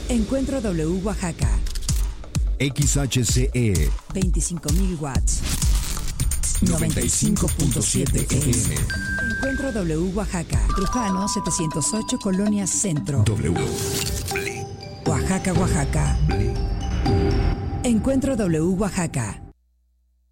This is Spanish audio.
Encuentro W Oaxaca. XHCE 25.000 watts. 95.7 FM. Encuentro W Oaxaca. Trujano 708, Colonia Centro. W. Oaxaca, Oaxaca. Encuentro W Oaxaca.